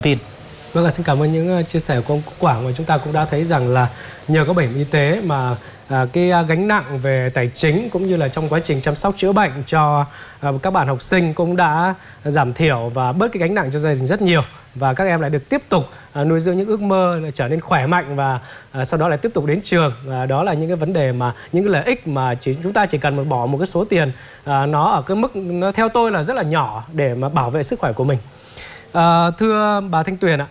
viên. Vâng, xin cảm ơn những chia sẻ của ông Quảng. Và chúng ta cũng đã thấy rằng là nhờ có bảo hiểm y tế mà cái gánh nặng về tài chính cũng như là trong quá trình chăm sóc chữa bệnh cho các bạn học sinh cũng đã giảm thiểu và bớt cái gánh nặng cho gia đình rất nhiều. Và các em lại được tiếp tục nuôi dưỡng những ước mơ trở nên khỏe mạnh và sau đó lại tiếp tục đến trường. Và đó là những cái vấn đề mà những cái lợi ích mà chúng ta chỉ cần bỏ một cái số tiền nó ở cái mức nó theo tôi là rất là nhỏ để mà bảo vệ sức khỏe của mình. Thưa bà Thanh Tuyền ạ,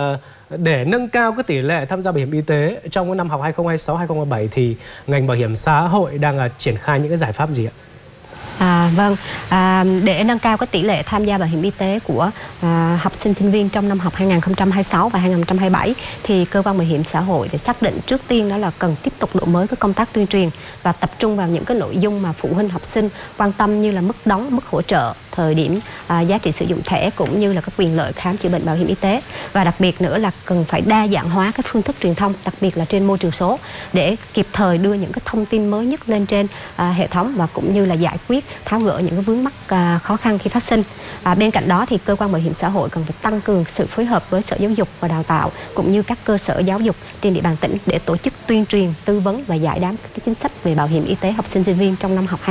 để nâng cao cái tỷ lệ tham gia bảo hiểm y tế trong năm học 2026-2027 thì ngành bảo hiểm xã hội đang triển khai những cái giải pháp gì ạ? Vâng, để nâng cao cái tỷ lệ tham gia bảo hiểm y tế của học sinh sinh viên trong năm học 2026 và 2027 thì cơ quan bảo hiểm xã hội để xác định trước tiên đó là cần tiếp tục đổi mới cái công tác tuyên truyền và tập trung vào những cái nội dung mà phụ huynh học sinh quan tâm như là mức đóng, mức hỗ trợ, thời điểm giá trị sử dụng thẻ cũng như là các quyền lợi khám chữa bệnh bảo hiểm y tế. Và đặc biệt nữa là cần phải đa dạng hóa các phương thức truyền thông, đặc biệt là trên môi trường số để kịp thời đưa những cái thông tin mới nhất lên trên hệ thống và cũng như là giải quyết, tháo gỡ những cái vướng mắc khó khăn khi phát sinh. Bên cạnh đó thì cơ quan bảo hiểm xã hội cần phải tăng cường sự phối hợp với Sở Giáo dục và Đào tạo cũng như các cơ sở giáo dục trên địa bàn tỉnh để tổ chức tuyên truyền, tư vấn và giải đáp các chính sách về bảo hiểm y tế học sinh sinh viên trong năm học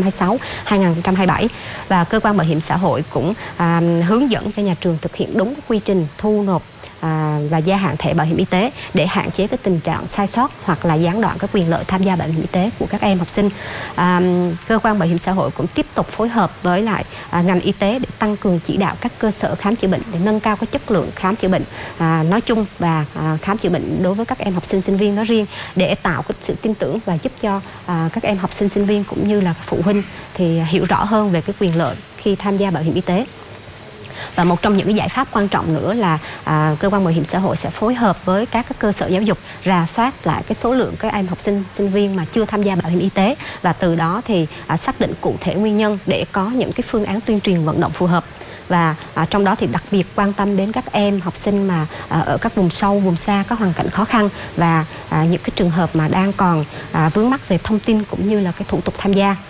2026-2027. Và cơ quan bảo hiểm xã hội cũng hướng dẫn cho nhà trường thực hiện đúng quy trình thu nộp và gia hạn thẻ bảo hiểm y tế để hạn chế cái tình trạng sai sót hoặc là gián đoạn các quyền lợi tham gia bảo hiểm y tế của các em học sinh. Cơ quan bảo hiểm xã hội cũng tiếp tục phối hợp với lại ngành y tế để tăng cường chỉ đạo các cơ sở khám chữa bệnh để nâng cao cái chất lượng khám chữa bệnh nói chung và khám chữa bệnh đối với các em học sinh sinh viên nói riêng để tạo cái sự tin tưởng và giúp cho các em học sinh sinh viên cũng như là phụ huynh thì hiểu rõ hơn về cái quyền lợi khi tham gia bảo hiểm y tế. Và một trong những cái giải pháp quan trọng nữa là cơ quan bảo hiểm xã hội sẽ phối hợp với các cơ sở giáo dục rà soát lại cái số lượng các em học sinh sinh viên mà chưa tham gia bảo hiểm y tế và từ đó thì xác định cụ thể nguyên nhân để có những cái phương án tuyên truyền vận động phù hợp. Và trong đó thì đặc biệt quan tâm đến các em học sinh mà ở các vùng sâu, vùng xa có hoàn cảnh khó khăn và những cái trường hợp mà đang còn vướng mắc về thông tin cũng như là cái thủ tục tham gia.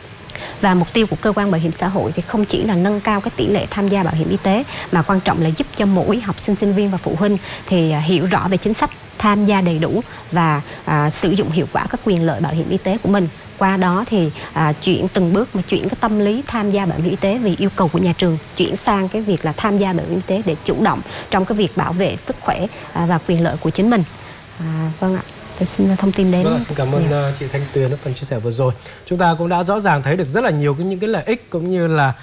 Và mục tiêu của cơ quan bảo hiểm xã hội thì không chỉ là nâng cao cái tỷ lệ tham gia bảo hiểm y tế mà quan trọng là giúp cho mỗi học sinh sinh viên và phụ huynh thì hiểu rõ về chính sách, tham gia đầy đủ và sử dụng hiệu quả các quyền lợi bảo hiểm y tế của mình. Qua đó thì chuyển từng bước mà chuyển cái tâm lý tham gia bảo hiểm y tế vì yêu cầu của nhà trường chuyển sang cái việc là tham gia bảo hiểm y tế để chủ động trong cái việc bảo vệ sức khỏe và quyền lợi của chính mình. Vâng ạ. Tôi xin thông tin đến. Vâng, xin cảm ơn chị Thanh Tuyền đã phần chia sẻ vừa rồi. Chúng ta cũng đã rõ ràng thấy được rất là nhiều những cái lợi ích cũng như là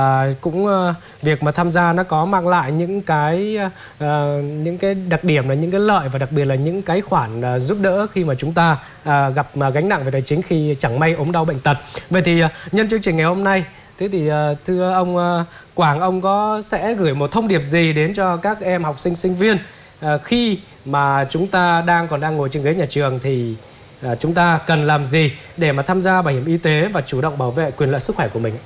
việc mà tham gia nó có mang lại những cái đặc điểm là những cái lợi và đặc biệt là những cái khoản giúp đỡ khi mà chúng ta gặp gánh nặng về tài chính khi chẳng may ốm đau bệnh tật. Vậy thì nhân chương trình ngày hôm nay, thế thì thưa ông Quảng, ông sẽ gửi một thông điệp gì đến cho các em học sinh sinh viên khi mà chúng ta còn đang ngồi trên ghế nhà trường thì chúng ta cần làm gì để mà tham gia bảo hiểm y tế và chủ động bảo vệ quyền lợi sức khỏe của mình?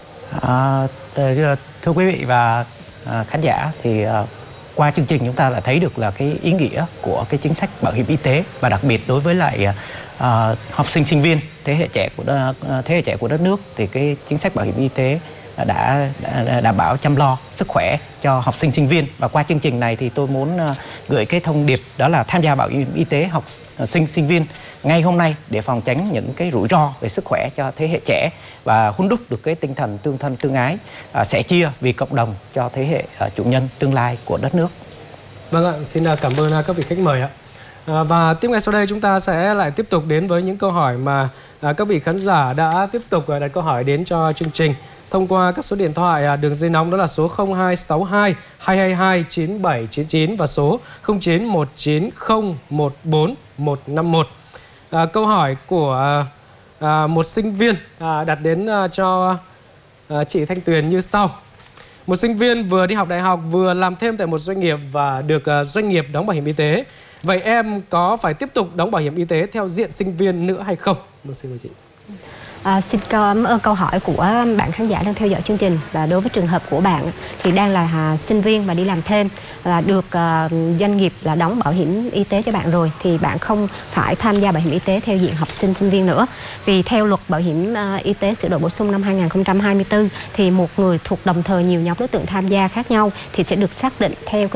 Thưa quý vị và khán giả, thì qua chương trình chúng ta đã thấy được là cái ý nghĩa của cái chính sách bảo hiểm y tế và đặc biệt đối với lại học sinh sinh viên thế hệ trẻ của đất nước thì cái chính sách bảo hiểm y tế đã đảm bảo chăm lo sức khỏe cho học sinh sinh viên. Và qua chương trình này thì tôi muốn gửi cái thông điệp đó là tham gia bảo hiểm y tế học sinh sinh viên ngay hôm nay để phòng tránh những cái rủi ro về sức khỏe cho thế hệ trẻ và hun đúc được cái tinh thần tương thân tương ái, sẻ chia vì cộng đồng cho thế hệ chủ nhân tương lai của đất nước. Vâng ạ, xin cảm ơn các vị khách mời ạ. Và tiếp ngay sau đây chúng ta sẽ lại tiếp tục đến với những câu hỏi mà các vị khán giả đã tiếp tục đặt câu hỏi đến cho chương trình thông qua các số điện thoại đường dây nóng đó là số 0262 222 9799 và số 0919014151. Câu hỏi của một sinh viên đặt đến cho chị Thanh Tuyền như sau. Một sinh viên vừa đi học đại học vừa làm thêm tại một doanh nghiệp và được doanh nghiệp đóng bảo hiểm y tế. Vậy em có phải tiếp tục đóng bảo hiểm y tế theo diện sinh viên nữa hay không? Xin mời chị. Xin cảm ơn câu hỏi của bạn khán giả đang theo dõi chương trình. Và đối với trường hợp của bạn thì đang là sinh viên và đi làm thêm và được doanh nghiệp là đóng bảo hiểm y tế cho bạn rồi, thì bạn không phải tham gia bảo hiểm y tế theo diện học sinh sinh viên nữa. Vì theo luật bảo hiểm y tế sửa đổi bổ sung năm 2024 thì một người thuộc đồng thời nhiều nhóm đối tượng tham gia khác nhau thì sẽ được xác định theo